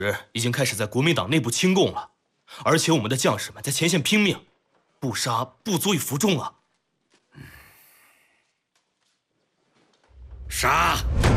已经开始在国民党内部清共了，而且我们的将士们在前线拼命，不杀不足以服众啊！ 杀！